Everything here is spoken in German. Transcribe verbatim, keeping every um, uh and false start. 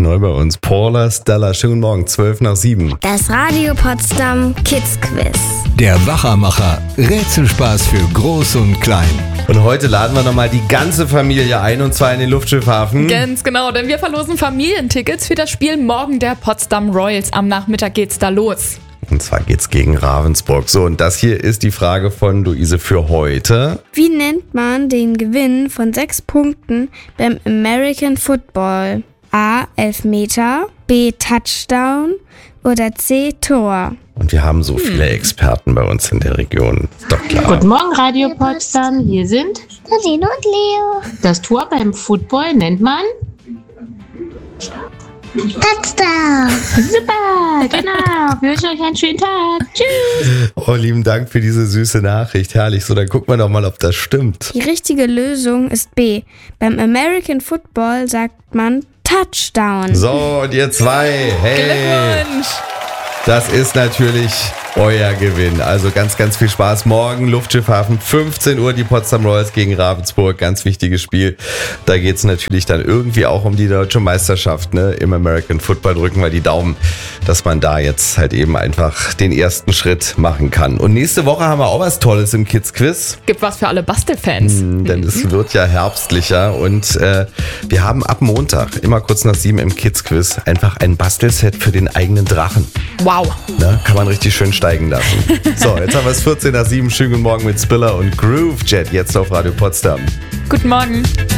neu bei uns. Paula Stella, schönen Morgen, zwölf nach sieben. Das Radio Potsdam Kids Quiz. Der Wachermacher. Rätselspaß für Groß und Klein. Und heute laden wir nochmal die ganze Familie ein, und zwar in den Luftschiffhafen. Ganz genau, denn wir verlosen Familientickets für das Spiel morgen der Potsdam Royals. Am Nachmittag geht's da los. Und zwar geht's gegen Ravensburg. So, und das hier ist die Frage von Luise für heute. Wie nennt man den Gewinn von sechs Punkten beim American Football? A. Elfmeter, B. Touchdown oder C. Tor? Und wir haben so viele Experten bei uns in der Region. Ist doch klar. Guten Morgen, Radio Potsdam. Hier sind Nadine und Leo. das Tor beim Football nennt man Touchdown. super, genau. Wir wünschen euch einen schönen Tag. Tschüss. Oh, lieben Dank für diese süße Nachricht. Herrlich. So, dann gucken wir doch mal, ob das stimmt. Die richtige Lösung ist B. Beim American Football sagt man Touchdown. So, und ihr zwei. Hey. Glückwunsch! Das ist natürlich euer Gewinn. Also ganz, ganz viel Spaß. Morgen Luftschiffhafen, fünfzehn Uhr, die Potsdam Royals gegen Ravensburg. Ganz wichtiges Spiel. Da geht es natürlich dann irgendwie auch um die deutsche Meisterschaft, ne? Im American Football. Drücken wir die Daumen, dass man da jetzt halt eben einfach den ersten Schritt machen kann. Und nächste Woche haben wir auch was Tolles im Kids Quiz. Gibt was für alle Bastelfans. Hm, denn es wird ja herbstlicher und äh, wir haben ab Montag, immer kurz nach sieben im Kids Quiz, einfach ein Bastelset für den eigenen Drachen. Wow. Ne? Kann man richtig schön steigen lassen. So, jetzt haben wir es vierzehn nach sieben. Schönen guten Morgen mit Spiller und Groove Jet jetzt auf Radio Potsdam. Guten Morgen.